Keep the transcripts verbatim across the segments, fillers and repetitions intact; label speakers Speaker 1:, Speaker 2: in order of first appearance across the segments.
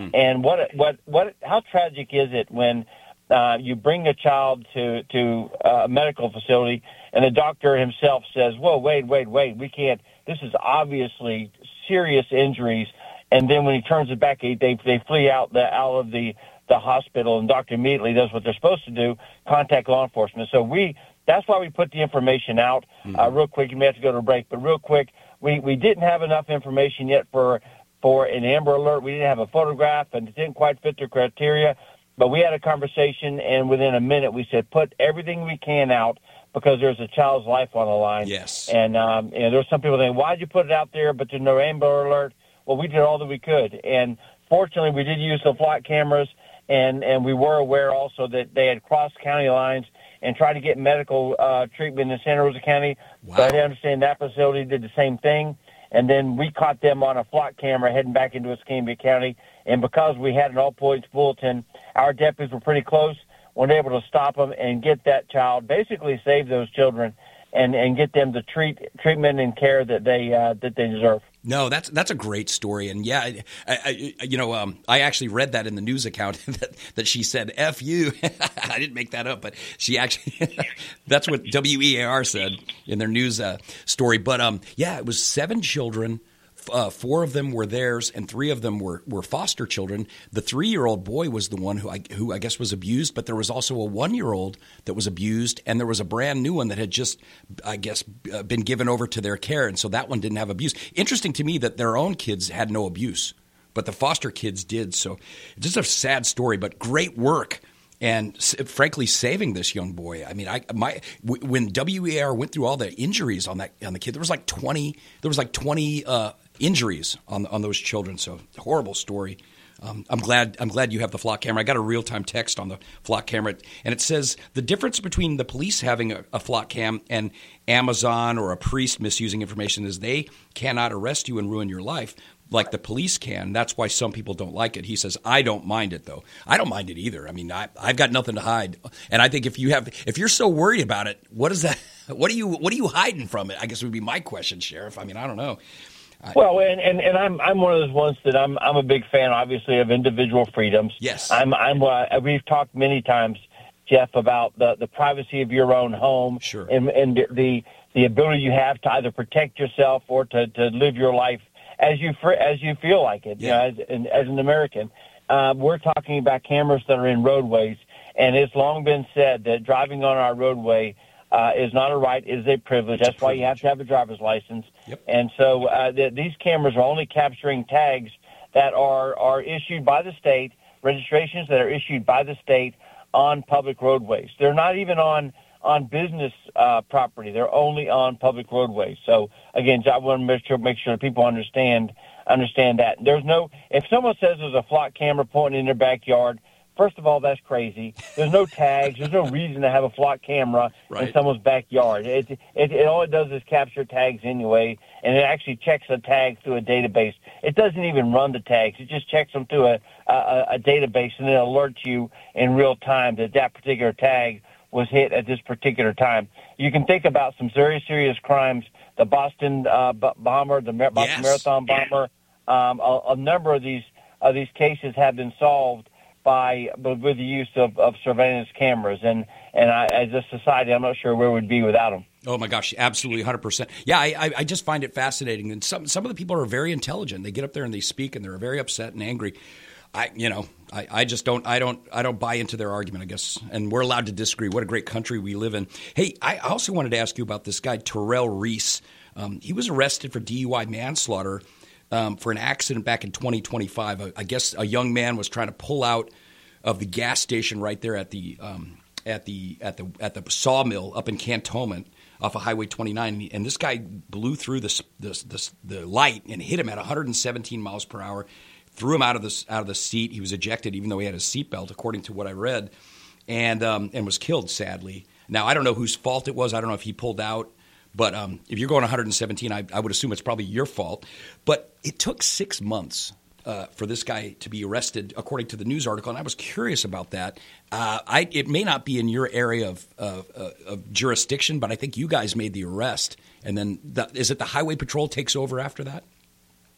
Speaker 1: And what what what? How tragic is it when uh, you bring a child to to a medical facility and the doctor himself says, "Whoa, wait, wait, wait, we can't. This is obviously serious injuries." And then when he turns it back, they they, they flee out the out of the the hospital, and doctor immediately does what they're supposed to do: contact law enforcement. So we that's why we put the information out mm-hmm. uh, real quick. You may have to go to a break, but real quick, we we didn't have enough information yet for. For an Amber Alert. We didn't have a photograph, and it didn't quite fit the criteria. But we had a conversation, and within a minute, we said, put everything we can out because there's a child's life on the line.
Speaker 2: Yes.
Speaker 1: And um, you know, there's some people saying, why'd you put it out there, but there's no Amber Alert? Well, we did all that we could. And fortunately, we did use the flock cameras, and, and we were aware also that they had crossed county lines and tried to get medical uh, treatment in Santa Rosa County.
Speaker 2: Wow.
Speaker 1: But I understand that facility did the same thing. And then we caught them on a flock camera heading back into Escambia County. And because we had an all-points bulletin, our deputies were pretty close, weren't able to stop them and get that child, basically save those children and, and get them the treat, treatment and care that they uh, that they deserve.
Speaker 2: No, that's that's a great story, and yeah, I, I, you know, um, I actually read that in the news account that, that she said "F you." I didn't make that up, but she actually that's what W E A R said in their news uh, story. But um, yeah, it was seven children. Uh, four of them were theirs, and three of them were, were foster children. The three-year-old boy was the one who I, who I guess was abused, but there was also a one-year-old that was abused, and there was a brand new one that had just, I guess, uh, been given over to their care, and so that one didn't have abuse. Interesting to me that their own kids had no abuse, but the foster kids did. So it's just a sad story, but great work. And frankly, saving this young boy. I mean, I my w- when W E A R went through all the injuries on that on the kid, there was like twenty. There was like twenty uh, injuries on on those children. So horrible story. Um, I'm glad I'm glad you have the flock camera. I got a real time text on the flock camera, and it says the difference between the police having a, a flock cam and Amazon or a priest misusing information is they cannot arrest you and ruin your life like the police can. That's why some people don't like it. He says, I don't mind it, though. I don't mind it either. I mean, I, I've got nothing to hide. And I think if you have, if you're so worried about it, what is that? What are you, what are you hiding from it? I guess would be my question, Sheriff. I mean, I don't know. I,
Speaker 1: well, and, and, and I'm I'm one of those ones that I'm I'm a big fan, obviously, of individual freedoms.
Speaker 2: Yes.
Speaker 1: I'm I'm uh, we've talked many times, Jeff, about the, the privacy of your own home.
Speaker 2: Sure.
Speaker 1: And and the the ability you have to either protect yourself or to, to live your life as you as you feel like it,
Speaker 2: yeah.
Speaker 1: you know, as, an, as an American. Uh, we're talking about cameras that are in roadways, and it's long been said that driving on our roadway uh, is not a right, it is a privilege.
Speaker 2: It's
Speaker 1: That's
Speaker 2: a
Speaker 1: why you have to have a driver's license.
Speaker 2: Yep.
Speaker 1: And so uh, th- these cameras are only capturing tags that are, are issued by the state, registrations that are issued by the state on public roadways. They're not even on on business uh, property. They're only on public roadways. So again, I want to make sure make sure people understand understand that. There's no if someone says there's a flock camera pointing in their backyard, first of all, that's crazy. There's no tags. There's no reason to have a flock camera
Speaker 2: right.
Speaker 1: in someone's backyard. It, it it all it does is capture tags anyway, and it actually checks a tag through a database. It doesn't even run the tags. It just checks them through a a, a database, and it alerts you in real time that that particular tag was hit at this particular time. You can think about some very serious crimes, the Boston uh, b- bomber, the Boston
Speaker 2: yes.
Speaker 1: Marathon bomber. Um, a, a number of these of these cases have been solved by with the use of, of surveillance cameras. And, and I, as a society, I'm not sure where we'd be without them.
Speaker 2: Oh, my gosh, absolutely, one hundred percent. Yeah, I, I just find it fascinating. And some, some of the people are very intelligent. They get up there and they speak, and they're very upset and angry. I, you know, I, I just don't, I don't, I don't buy into their argument, I guess. And we're allowed to disagree. What a great country we live in. Hey, I also wanted to ask you about this guy, Terrell Reese. Um, he was arrested for D U I manslaughter um, for an accident back in twenty twenty-five. I, I guess a young man was trying to pull out of the gas station right there at the, um, at the, at the, at the sawmill up in Cantonment off of Highway twenty-nine. And this guy blew through this, this, this, the light and hit him at one hundred seventeen miles per hour. Threw him out of the out of the seat. He was ejected, even though he had his seatbelt, according to what I read, and um, and was killed. Sadly, now I don't know whose fault it was. I don't know if he pulled out, but um, if you're going one hundred seventeen, I, I would assume it's probably your fault. But it took six months uh, for this guy to be arrested, according to the news article, and I was curious about that. Uh, I it may not be in your area of, of, of jurisdiction, but I think you guys made the arrest, and then the, is it the Highway Patrol takes over after that?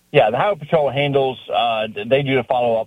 Speaker 1: Yeah, the Highway Patrol handles, uh, they do the follow-up